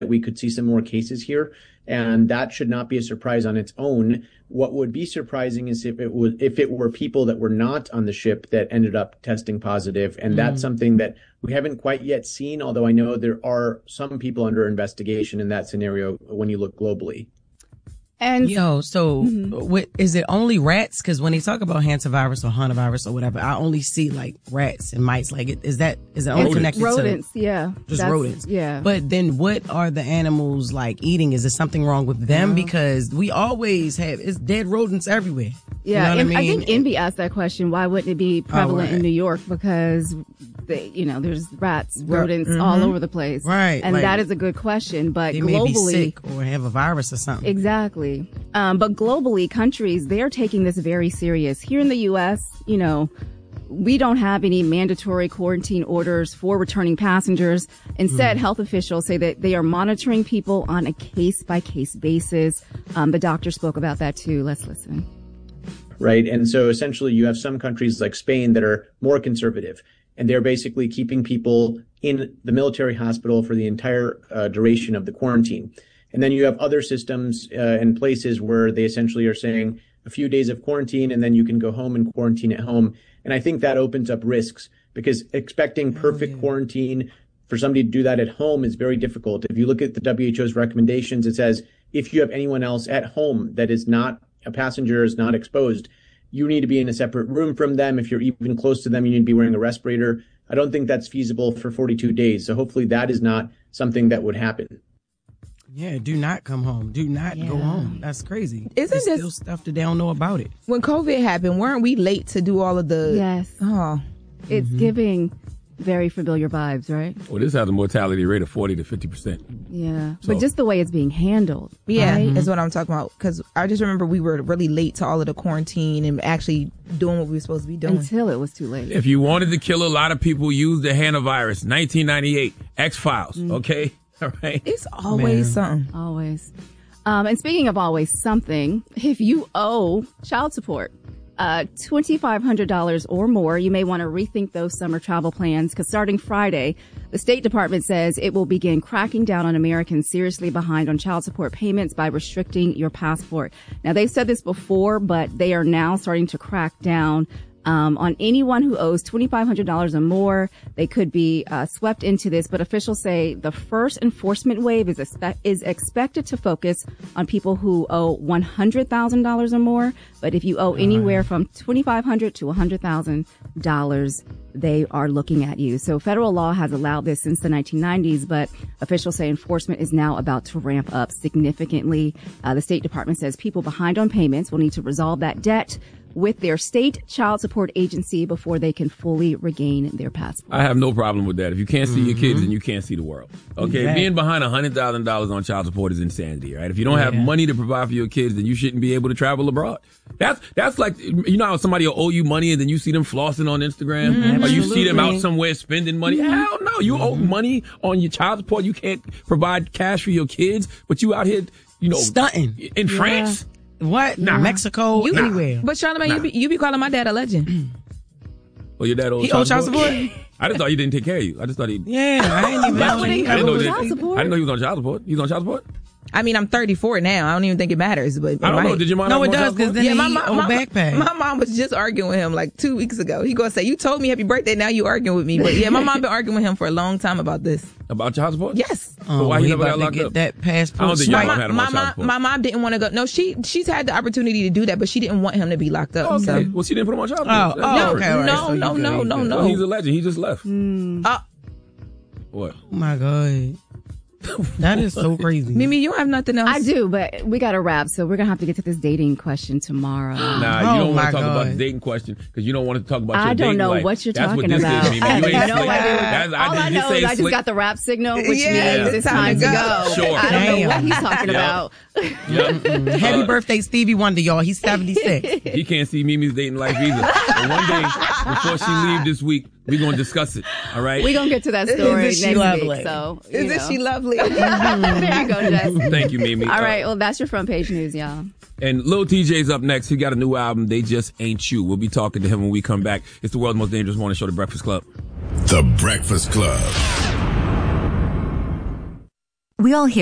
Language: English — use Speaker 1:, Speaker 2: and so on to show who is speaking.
Speaker 1: we could see some more cases here, and that should not be a surprise on its own. What would be surprising is if it were people that were not on the ship that ended up testing positive, and that's something that we haven't quite yet seen, although I know there are some people under investigation in that scenario when you look globally.
Speaker 2: And what, is it only rats? Because when they talk about hantavirus or hantavirus or whatever, I only see like rats and mice. Like, is it only connected
Speaker 3: rodents?
Speaker 2: To
Speaker 3: Yeah,
Speaker 2: just rodents?
Speaker 3: Yeah.
Speaker 2: But then, what are the animals like eating? Is there something wrong with them? Because we always it's dead rodents everywhere.
Speaker 3: Yeah,
Speaker 2: you know what I mean?
Speaker 3: I think Envy asked that question. Why wouldn't it be prevalent in New York? Because there's rats, rodents all over the place.
Speaker 2: Right.
Speaker 3: And that is a good question. But
Speaker 2: they
Speaker 3: globally,
Speaker 2: may be sick or have a virus or something.
Speaker 3: Exactly. But globally, countries, they're taking this very serious. Here in the U.S., we don't have any mandatory quarantine orders for returning passengers. Instead, health officials say that they are monitoring people on a case-by-case basis. The doctor spoke about that too. Let's listen.
Speaker 1: Right. And so essentially you have some countries like Spain that are more conservative, and they're basically keeping people in the military hospital for the entire duration of the quarantine. And then you have other systems and places where they essentially are saying a few days of quarantine and then you can go home and quarantine at home. And I think that opens up risks, because expecting perfect quarantine for somebody to do that at home is very difficult. If you look at the WHO's recommendations, it says if you have anyone else at home that is not a passenger, is not exposed, you need to be in a separate room from them. If you're even close to them, you need to be wearing a respirator. I don't think that's feasible for 42 days. So hopefully that is not something that would happen.
Speaker 2: Yeah, do not come home. Do not go home. That's crazy.
Speaker 4: There's
Speaker 2: still stuff that they don't know about it.
Speaker 4: When COVID happened, weren't we late to do all of the...
Speaker 3: Yes.
Speaker 4: Oh.
Speaker 3: It's giving very familiar vibes, right?
Speaker 5: Well, this has a mortality rate of 40 to 50%.
Speaker 3: Yeah.
Speaker 5: So,
Speaker 3: but just the way it's being handled.
Speaker 4: Yeah,
Speaker 3: right?
Speaker 4: is what I'm talking about. Because I just remember we were really late to all of the quarantine and actually doing what we were supposed to be doing.
Speaker 3: Until it was too late.
Speaker 5: if you wanted to kill a lot of people, use the hantavirus. 1998, X-Files, okay? All right.
Speaker 4: It's always something.
Speaker 3: Always. And speaking of always something, if you owe child support, $2,500 or more, you may want to rethink those summer travel plans, because starting Friday, the State Department says it will begin cracking down on Americans seriously behind on child support payments by restricting your passport. Now, they've said this before, but they are now starting to crack down on anyone who owes $2,500 or more. They could be swept into this, but officials say the first enforcement wave is expected to focus on people who owe $100,000 or more. But if you owe anywhere from $2,500 to $100,000, they are looking at you. So federal law has allowed this since the 1990s, but officials say enforcement is now about to ramp up significantly. The State Department says people behind on payments will need to resolve that debt with their state child support agency before they can fully regain their passport.
Speaker 5: I have no problem with that. If you can't see your kids, then you can't see the world. Okay,
Speaker 2: Exactly.
Speaker 5: Being behind $100,000 on child support is insanity, right? If you don't have money to provide for your kids, then you shouldn't be able to travel abroad. That's like, how somebody will owe you money and then you see them flossing on Instagram, or you see them out somewhere spending money. Hell no, you owe money on your child support. You can't provide cash for your kids, but you out here,
Speaker 2: stunting
Speaker 5: in France.
Speaker 2: What? Mexico, anywhere.
Speaker 4: But Charlamagne, you be calling my dad a legend.
Speaker 5: Well, your dad owes
Speaker 2: He owes child support?
Speaker 5: I just thought he didn't take care of you. I just thought he...
Speaker 2: Yeah, I didn't even know.
Speaker 3: Why would he
Speaker 5: I didn't know
Speaker 3: owe
Speaker 5: that-
Speaker 3: child support?
Speaker 5: I didn't know he was on child support. He's on child support?
Speaker 4: I mean, I'm 34 now. I don't even think it matters. But
Speaker 5: I don't know. Did your mom
Speaker 2: No,
Speaker 5: have
Speaker 2: it
Speaker 5: him on
Speaker 2: does,
Speaker 5: child
Speaker 2: because
Speaker 5: support?
Speaker 2: then
Speaker 4: Yeah,
Speaker 2: he owe backpack.
Speaker 4: my mom was just arguing with him like 2 weeks ago. He gonna say, you told me happy birthday, now you arguing with me. But yeah, my mom been arguing with him for a long time about this.
Speaker 5: About child support?
Speaker 4: Yes.
Speaker 5: But why he never got
Speaker 2: about
Speaker 5: locked
Speaker 2: to get
Speaker 5: up?
Speaker 2: that passport?
Speaker 5: I don't think your
Speaker 2: swiped.
Speaker 5: mom had him on child support.
Speaker 4: My mom didn't want to go. No, she's had the opportunity to do that, but she didn't want him to be locked up.
Speaker 5: Okay.
Speaker 4: So.
Speaker 5: Well, she didn't put him on child support.
Speaker 2: Oh,
Speaker 5: That's different.
Speaker 2: okay. all right,
Speaker 4: No,
Speaker 2: so you
Speaker 4: no,
Speaker 2: good,
Speaker 4: no,
Speaker 2: you
Speaker 4: no,
Speaker 2: good.
Speaker 4: no.
Speaker 5: Well, he's a legend. He just left. What?
Speaker 2: Oh my God. That is so crazy.
Speaker 4: Mimi, you don't have nothing else?
Speaker 3: I do, but we got to wrap, so we're going to have to get to this dating question tomorrow.
Speaker 5: Nah, you
Speaker 2: Oh,
Speaker 5: don't want
Speaker 2: my
Speaker 5: to talk about
Speaker 2: God.
Speaker 5: the dating question because you don't want to talk about your
Speaker 3: I
Speaker 5: dating
Speaker 3: don't know
Speaker 5: life.
Speaker 3: what you're
Speaker 5: That's
Speaker 3: talking
Speaker 5: what this
Speaker 3: about.
Speaker 5: Is, Mimi.
Speaker 3: I
Speaker 5: You
Speaker 3: have
Speaker 5: ain't
Speaker 3: no
Speaker 5: slick.
Speaker 3: idea. All I know is I just got the rap signal, which means it's time to go.
Speaker 5: Sure.
Speaker 3: I don't know what
Speaker 2: Damn.
Speaker 3: he's talking
Speaker 5: Yep.
Speaker 3: about.
Speaker 5: Yep.
Speaker 2: Happy birthday, Stevie Wonder, y'all. He's 76.
Speaker 5: He can't see Mimi's dating life either. But one day, before she leave this week, we're going to discuss it. All right?
Speaker 3: We're going to get to that story
Speaker 2: Isn't she
Speaker 3: next
Speaker 2: lovely?
Speaker 3: week. So,
Speaker 4: Isn't she lovely?
Speaker 3: There you go, Jess.
Speaker 5: Thank you, Mimi.
Speaker 3: All right. Well, that's your front page news, y'all.
Speaker 5: And Lil TJ's up next. He got a new album, They Just Ain't You. We'll be talking to him when we come back. It's the world's most dangerous morning show, The Breakfast Club.
Speaker 6: The Breakfast Club. We all hear